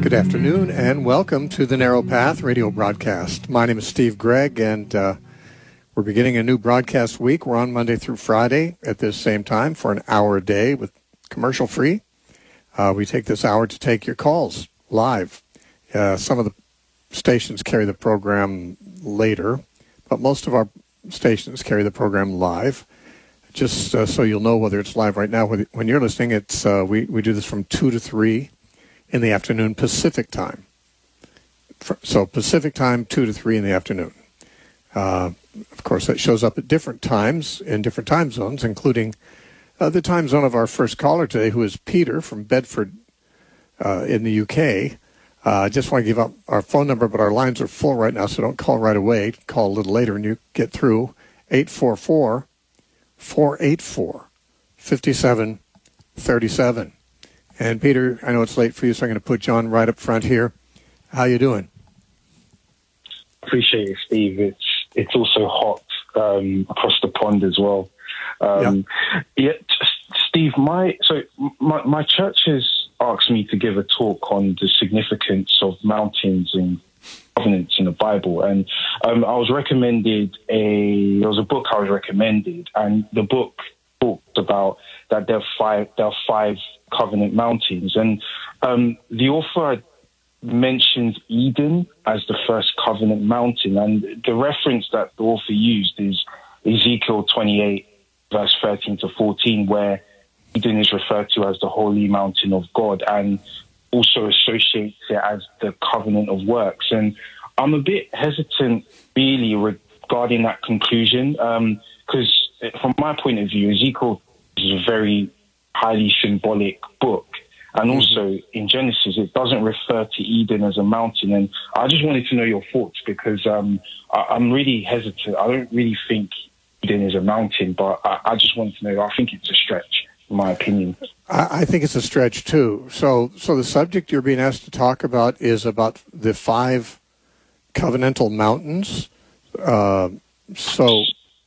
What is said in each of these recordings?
Good afternoon, and welcome to the Narrow Path radio broadcast. My name is Steve Gregg, and we're beginning a new broadcast week. We're on Monday through Friday at this same time for an hour a day with commercial free. We take this hour to take your calls live. Some of the stations carry the program later, but most of our stations carry the program live. Just so you'll know whether it's live right now. When you're listening, it's we do this from 2 to 3 in the afternoon Pacific time. So Pacific time, 2 to 3 in the afternoon. Of course, that shows up at different times in different time zones, including the time zone of our first caller today, who is Peter from Bedford in the UK. I just want to give out our phone number, but our lines are full right now, so don't call right away. Call a little later and you get through. 844-484-5737. And Peter, I know it's late for you, so I'm going to put John right up front here. How you doing? Appreciate it, Steve. It's also hot across the pond as well. Steve, my church has asked me to give a talk on the significance of mountains and covenants in the Bible, and there was a book I was recommended, and the book talked about that there are five covenant mountains, and the author mentioned Eden as the first covenant mountain, and the reference that the author used is Ezekiel 28 verse 13 to 14, where Eden is referred to as the holy mountain of God, and also associates it as the covenant of works. And I'm a bit hesitant really regarding that conclusion, because from my point of view, Ezekiel is a very highly symbolic book. And also in Genesis, it doesn't refer to Eden as a mountain. And I just wanted to know your thoughts, because I'm really hesitant. I don't really think Eden is a mountain, but I just wanted to know. I think it's a stretch, in my opinion. I think it's a stretch too. So the subject you're being asked to talk about is about the 5 covenantal mountains. So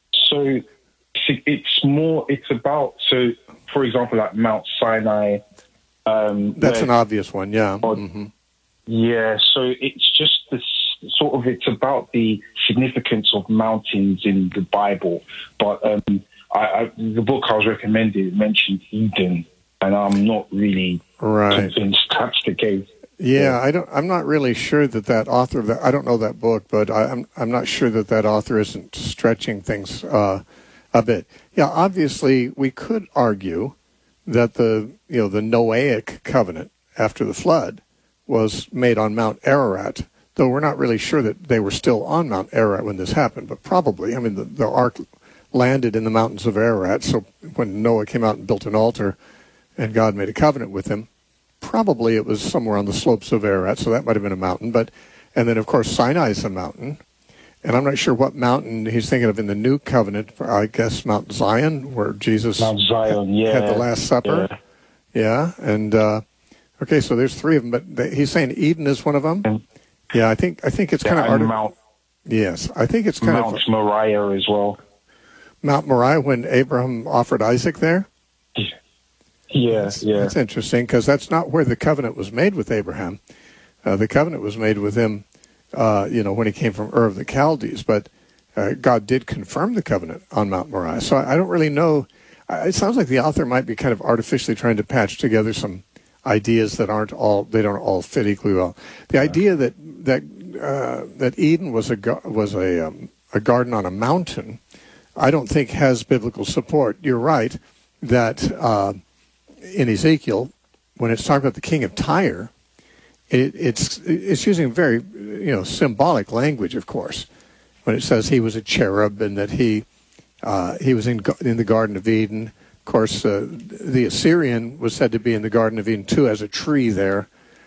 it's about, for example, like Mount Sinai. That's an obvious one, yeah. Yeah, so it's just this it's about the significance of mountains in the Bible. But the book I was recommended mentioned Eden, and I'm not really convinced that's the case. Yeah, I'm not really sure that author of that, I don't know that book, but I'm not sure that author isn't stretching things a bit. Yeah, obviously we could argue that the Noahic covenant after the flood was made on Mount Ararat, though we're not really sure that they were still on Mount Ararat when this happened, but probably. I mean, the ark landed in the mountains of Ararat, so when Noah came out and built an altar and God made a covenant with him, probably it was somewhere on the slopes of Ararat, so that might have been a mountain. And then, of course, Sinai is a mountain. And I'm not sure what mountain he's thinking of in the New Covenant. I guess Mount Zion, where Jesus had the Last Supper. Yeah. And, okay, so there's 3 of them. But he's saying Eden is one of them? Yeah, I think it's kind of... Yes, I think it's kind Mount Moriah as well. Mount Moriah, when Abraham offered Isaac there? Yeah, That's interesting, because that's not where the covenant was made with Abraham. The covenant was made with him, when he came from Ur of the Chaldees. But God did confirm the covenant on Mount Moriah. So I don't really know. It sounds like the author might be kind of artificially trying to patch together some ideas that don't all fit equally well. The idea that Eden was a garden on a mountain, I don't think has biblical support. You're right that in Ezekiel, when it's talking about the king of Tyre, it's using very symbolic language, of course, when it says he was a cherub and that he was in the Garden of Eden. Of course, the Assyrian was said to be in the Garden of Eden too, as a tree there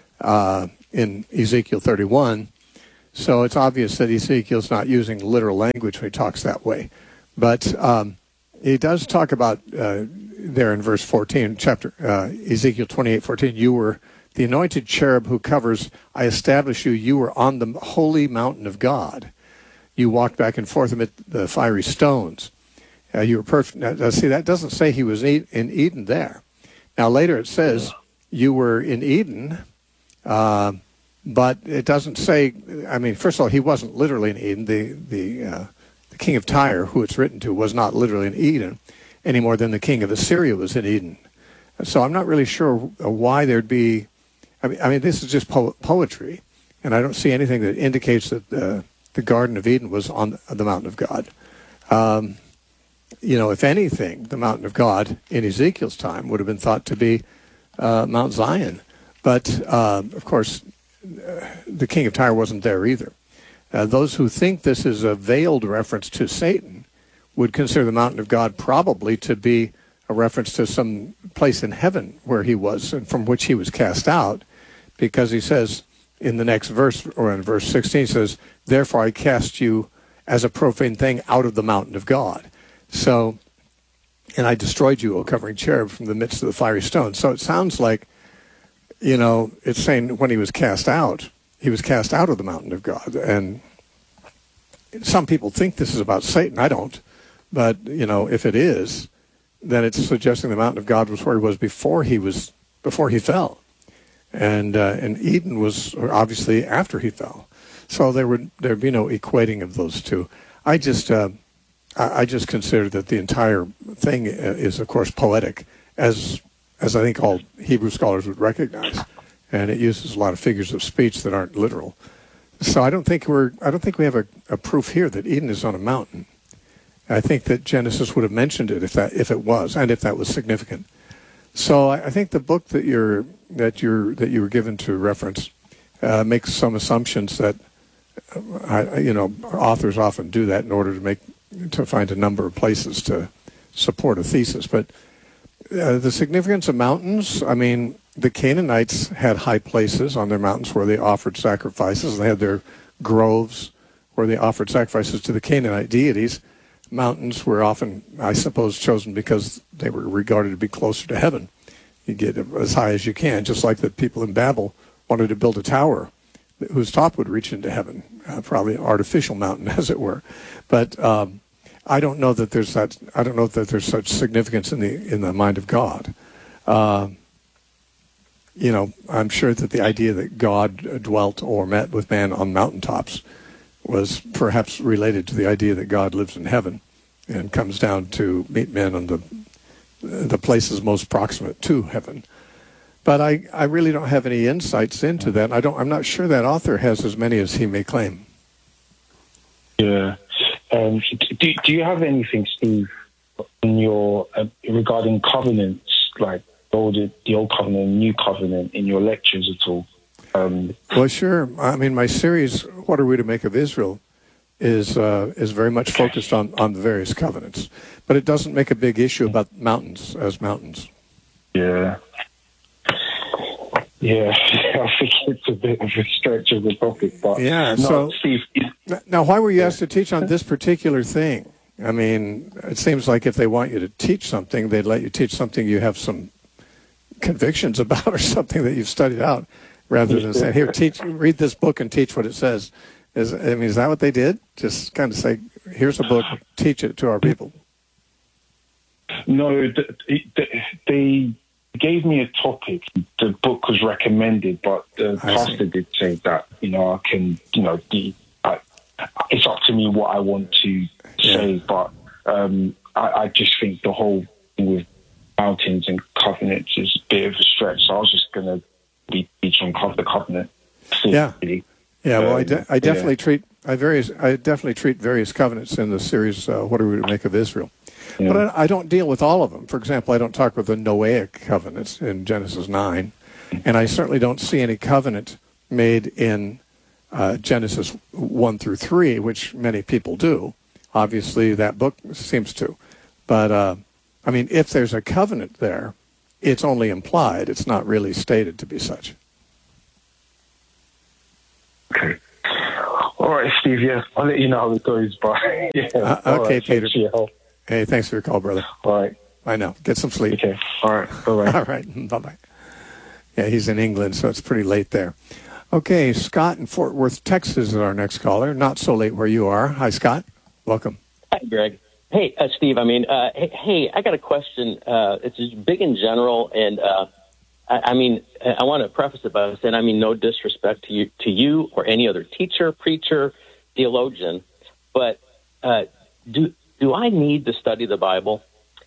in Ezekiel 31. So it's obvious that Ezekiel's not using literal language when he talks that way. But he does talk about there in verse 14, chapter Ezekiel 28:14. You were the anointed cherub who covers. I establish you. You were on the holy mountain of God. You walked back and forth amid the fiery stones. You were perfect. Now, see, that doesn't say he was in Eden there. Now, later it says you were in Eden But it doesn't say. I mean, first of all, he wasn't literally in Eden. The king of Tyre, who it's written to, was not literally in Eden any more than the king of Assyria was in Eden. So I'm not really sure why there'd be. I mean, this is just poetry, and I don't see anything that indicates that the Garden of Eden was on the mountain of God. If anything, the mountain of God in Ezekiel's time would have been thought to be Mount Zion. But, of course, the king of Tyre wasn't there either. Those who think this is a veiled reference to Satan would consider the mountain of God probably to be a reference to some place in heaven where he was and from which he was cast out, because he says in the next verse, or in verse 16, he says, "Therefore I cast you as a profane thing out of the mountain of God." So, and I destroyed you, O covering cherub, from the midst of the fiery stone. So it sounds like, it's saying when he was cast out of the mountain of God. And some people think this is about Satan. I don't. But, if it is, then it's suggesting the mountain of God was where he was before he fell. And Eden was obviously after he fell. So there'd be no equating of those two. I just consider that the entire thing is, of course, poetic, as I think all Hebrew scholars would recognize, and it uses a lot of figures of speech that aren't literal. So I don't think we have a proof here that Eden is on a mountain. I think that Genesis would have mentioned it if it was, and if that was significant. So I think the book that you were given to reference makes some assumptions that authors often do that in order to find a number of places to support a thesis. But the significance of mountains, I mean, the Canaanites had high places on their mountains where they offered sacrifices. They had their groves where they offered sacrifices to the Canaanite deities. Mountains were often, I suppose, chosen because they were regarded to be closer to heaven. You get as high as you can, just like the people in Babel wanted to build a tower whose top would reach into heaven, probably an artificial mountain, as it were. But I don't know that there's that. I don't know that there's such significance in the mind of God. I'm sure that the idea that God dwelt or met with man on mountaintops was perhaps related to the idea that God lives in heaven and comes down to meet men on the places most proximate to heaven. But I really don't have any insights into that. I'm not sure that author has as many as he may claim. Yeah. Do you have anything, Steve, in your regarding covenants, like the old covenant and new covenant, in your lectures at all? Well, sure. I mean, my series, What Are We to Make of Israel, is very much focused on the various covenants, but it doesn't make a big issue about mountains as mountains. Yeah. Yeah, I think it's a bit of a stretch of the topic, but yeah. No, so, Steve, now, why were you asked to teach on this particular thing? I mean, it seems like if they want you to teach something, they'd let you teach something you have some convictions about or something that you've studied out, rather than saying, "Here, read this book and teach what it says." Is that what they did? Just kind of say, "Here's a book, teach it to our people." No, they gave me a topic. The book was recommended, but the pastor did say that I can, it's up to me what I want to say. But I just think the whole thing with mountains and covenants is a bit of a stretch. So I was just going to be teaching the covenant. Yeah. Yeah. Well, I definitely treat various covenants in the series. What Are We to Make of Israel? Yeah. But I don't deal with all of them. For example, I don't talk about the Noahic covenants in Genesis 9, and I certainly don't see any covenant made in Genesis 1 through 3, which many people do. Obviously, that book seems to. But, I mean, if there's a covenant there, it's only implied. It's not really stated to be such. Okay. All right, Steve, yeah. I'll let you know how it goes. But, yeah. Okay, right, Peter. Thanks. Hey, thanks for your call, brother. All right. I know. Get some sleep. Okay. All right. Bye-bye. All right. Bye-bye. Yeah, he's in England, so it's pretty late there. Okay, Scott in Fort Worth, Texas is our next caller. Not so late where you are. Hi, Scott. Welcome. Hi, Greg. Hey, Steve. I got a question. It's just big in general, and I mean, I want to preface it by saying, I mean, no disrespect to you or any other teacher, preacher, theologian, but do I need to study the Bible?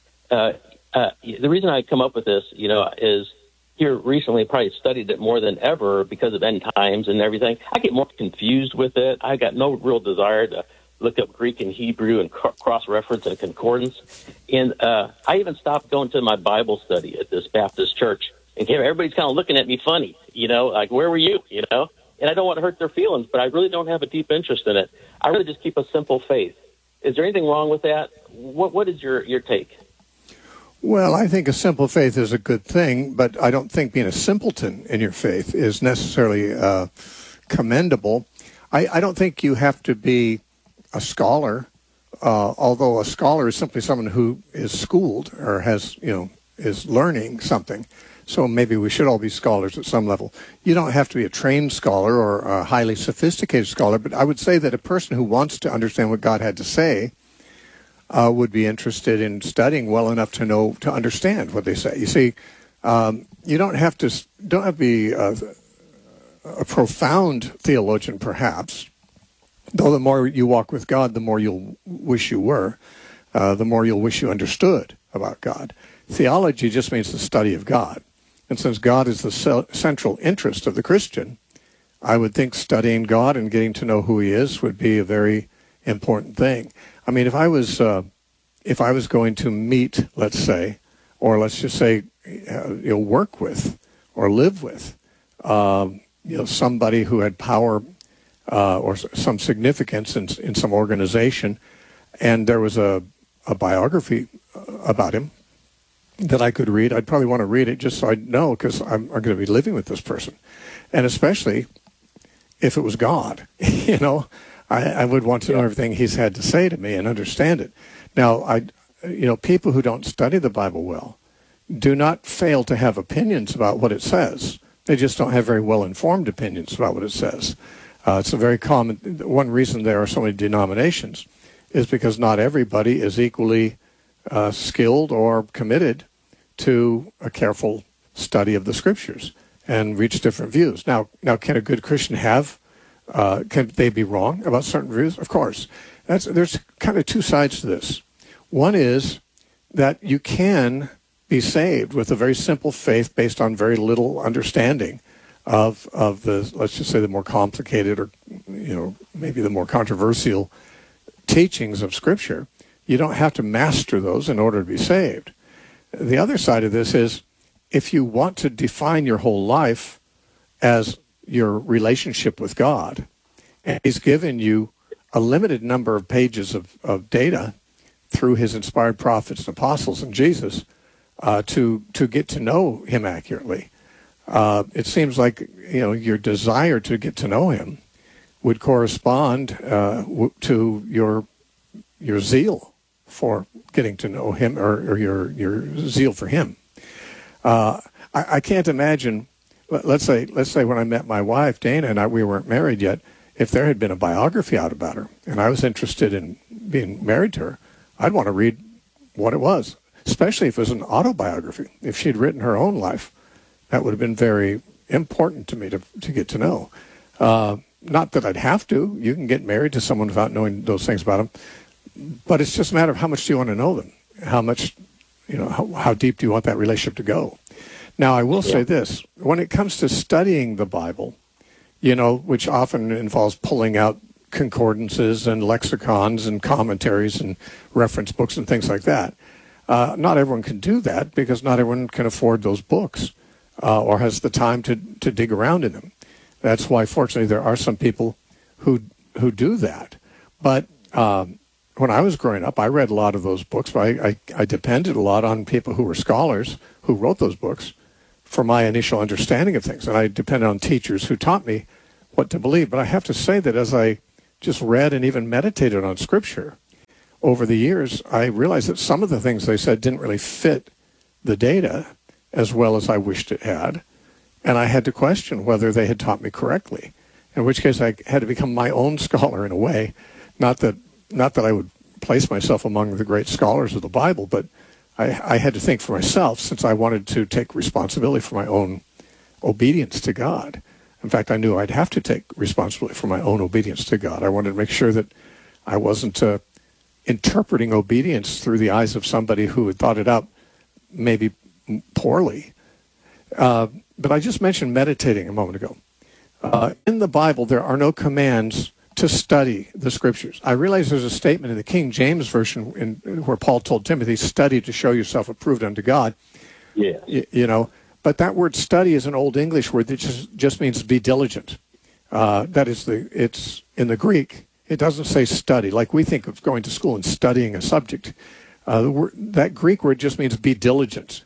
The reason I come up with this, is here recently probably studied it more than ever because of end times and everything. I get more confused with it. I got no real desire to look up Greek and Hebrew and cross-reference and concordance. And I even stopped going to my Bible study at this Baptist church. And everybody's kind of looking at me funny, like, where were you, And I don't want to hurt their feelings, but I really don't have a deep interest in it. I really just keep a simple faith. Is there anything wrong with that? What is your take? Well, I think a simple faith is a good thing, but I don't think being a simpleton in your faith is necessarily commendable. I don't think you have to be a scholar, although a scholar is simply someone who is schooled or has, is learning something. So maybe we should all be scholars at some level. You don't have to be a trained scholar or a highly sophisticated scholar, but I would say that a person who wants to understand what God had to say would be interested in studying well enough to understand what they say. You see, you don't have to be a profound theologian, perhaps. Though the more you walk with God, the more you'll wish you were, the more you'll wish you understood about God. Theology just means the study of God. And since God is the central interest of the Christian, I would think studying God and getting to know who he is would be a very important thing. I mean, if I was going to meet, let's say, or let's just say, work with or live with, somebody who had power or some significance in some organization, and there was a biography about him that I could read, I'd probably want to read it just so I'd know, because I'm going to be living with this person. And especially if it was God, I would want to know everything he's had to say to me and understand it. Now, people who don't study the Bible well do not fail to have opinions about what it says. They just don't have very well-informed opinions about what it says. It's a very common, one reason there are so many denominations is because not everybody is equally skilled or committed to a careful study of the Scriptures and reach different views. Now, can a good Christian can they be wrong about certain views? Of course. There's kind of two sides to this. One is that you can be saved with a very simple faith based on very little understanding of the, let's just say, the more complicated or, maybe the more controversial teachings of Scripture. You don't have to master those in order to be saved. The other side of this is if you want to define your whole life as your relationship with God, and he's given you a limited number of pages of data through his inspired prophets and apostles and Jesus to get to know him accurately. It seems like your desire to get to know him would correspond to your zeal for getting to know him, or your zeal for him. I can't imagine. Let's say when I met my wife Dana and we weren't married yet, if there had been a biography out about her and I was interested in being married to her, I'd want to read what it was, especially if it was an autobiography. If she'd written her own life, that would have been very important to me to get to know. Not that I'd have to. You can get married to someone without knowing those things about them. But it's just a matter of how much do you want to know them? How much, how deep do you want that relationship to go? Now, I will say this. When it comes to studying the Bible, which often involves pulling out concordances and lexicons and commentaries and reference books and things like that, not everyone can do that because not everyone can afford those books or has the time to dig around in them. That's why, fortunately, there are some people who do that. But when I was growing up, I read a lot of those books, but I depended a lot on people who were scholars who wrote those books for my initial understanding of things. And I depended on teachers who taught me what to believe. But I have to say that as I just read and even meditated on Scripture over the years, I realized that some of the things they said didn't really fit the data as well as I wished it had. And I had to question whether they had taught me correctly, in which case I had to become my own scholar in a way. Not that I would place myself among the great scholars of the Bible, but I had to think for myself, since I wanted to take responsibility for my own obedience to God. In fact, I knew I'd have to take responsibility for my own obedience to God. I wanted to make sure that I wasn't interpreting obedience through the eyes of somebody who had thought it up maybe poorly. But I just mentioned meditating a moment ago. In the Bible, there are no commands to study the Scriptures. I realize there's a statement in the King James Version where Paul told Timothy, study to show yourself approved unto God. Yeah. You know, but that word study is an Old English word that just means be diligent. That is it's in the Greek. It doesn't say study, like we think of going to school and studying a subject. That Greek word just means be diligent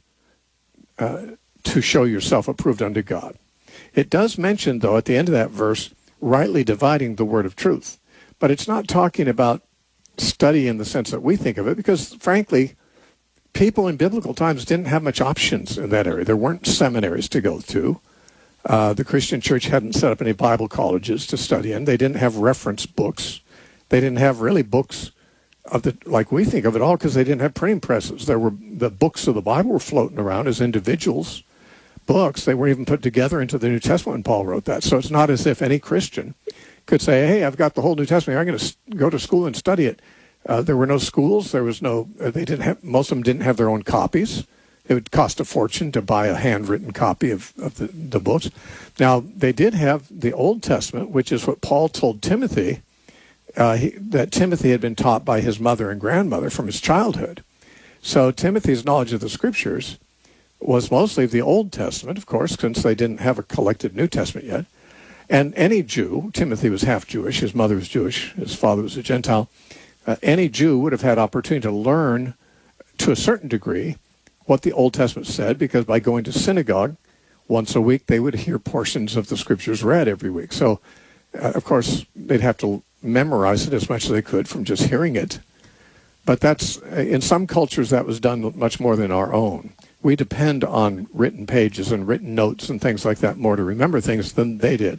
to show yourself approved unto God. It does mention, though, at the end of that verse, rightly dividing the word of truth. But it's not talking about study in the sense that we think of it, because, frankly, people in biblical times didn't have much options in that area. There weren't seminaries to go to. The Christian church hadn't set up any Bible colleges to study in. They didn't have reference books. They didn't have really books like we think of it all, because they didn't have printing presses. The books of the Bible were floating around as individuals books. They were even put together into the New Testament when Paul wrote that. So it's not as if any Christian could say, hey, I've got the whole New Testament. I'm going to go to school and study it. There were no schools. There was no, most of them didn't have their own copies. It would cost a fortune to buy a handwritten copy of the books. Now, they did have the Old Testament, which is what Paul told Timothy, that Timothy had been taught by his mother and grandmother from his childhood. So Timothy's knowledge of the Scriptures was mostly the Old Testament, of course, since they didn't have a collected New Testament yet. And any Jew, Timothy was half Jewish, his mother was Jewish, his father was a Gentile, any Jew would have had opportunity to learn to a certain degree what the Old Testament said, because by going to synagogue once a week, they would hear portions of the Scriptures read every week. So, of course, they'd have to memorize it as much as they could from just hearing it. But that's, in some cultures, that was done much more than our own. We depend on written pages and written notes and things like that more to remember things than they did.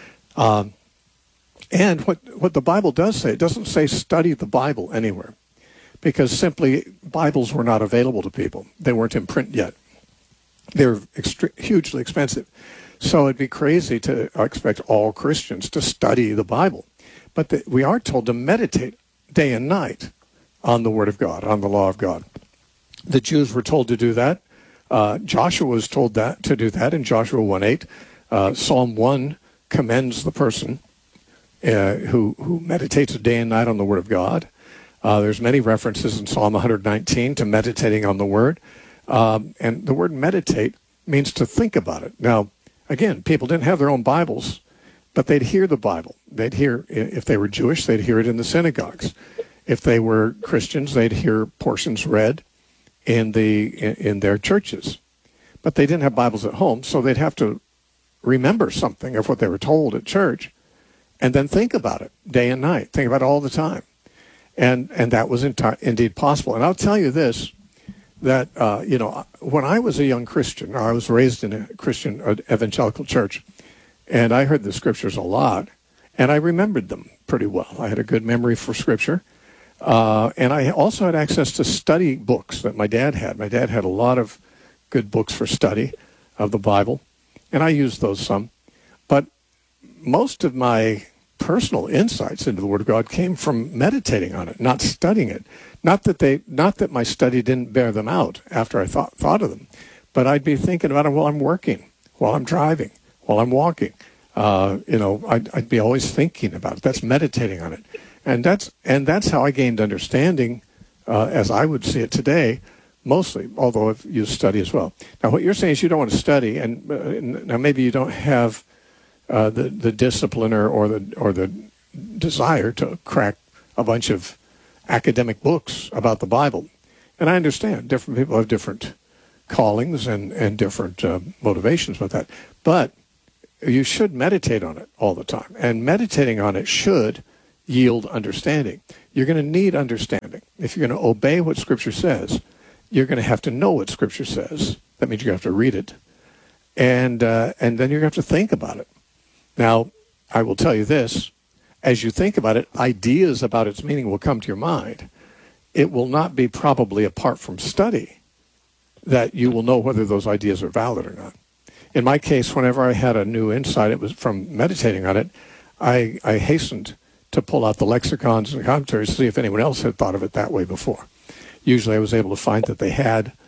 And what the Bible does say, it doesn't say study the Bible anywhere, because simply Bibles were not available to people. They weren't in print yet. They were hugely expensive. So it'd be crazy to expect all Christians to study the Bible. But we are told to meditate day and night on the Word of God, on the law of God. The Jews were told to do that. Joshua was told to do that in Joshua 1:8. Psalm 1 commends the person who meditates day and night on the Word of God. There's many references in Psalm 119 to meditating on the Word. And the word meditate means to think about it. Now, again, people didn't have their own Bibles, but they'd hear the Bible. They'd hear, if they were Jewish, they'd hear it in the synagogues. If they were Christians, they'd hear portions read in their churches. But they didn't have Bibles at home, so they'd have to remember something of what they were told at church and then think about it day and night, think about it all the time. And that was indeed possible. And I'll tell you this, that, when I was a young Christian, I was raised in a Christian evangelical church, and I heard the Scriptures a lot, and I remembered them pretty well. I had a good memory for Scripture. And I also had access to study books that my dad had. My dad had a lot of good books for study of the Bible, and I used those some. But most of my personal insights into the Word of God came from meditating on it, not studying it. Not that my study didn't bear them out after I thought of them, but I'd be thinking about it while I'm working, while I'm driving, while I'm walking. I'd be always thinking about it. That's meditating on it. And that's how I gained understanding, as I would see it today, mostly, although I've used study as well. Now, what you're saying is you don't want to study, and now maybe you don't have the discipline or the desire to crack a bunch of academic books about the Bible. And I understand different people have different callings and different motivations with that. But you should meditate on it all the time, and meditating on it should yield understanding. You're going to need understanding. If you're going to obey what Scripture says, you're going to have to know what Scripture says. That means you have to read it. And then you're going to have to think about it. Now, I will tell you this. As you think about it, ideas about its meaning will come to your mind. It will not be probably apart from study. that you will know whether those ideas are valid or not. In my case, whenever I had a new insight, it was from meditating on it, I hastened to pull out the lexicons and commentaries to see if anyone else had thought of it that way before. Usually I was able to find that they had,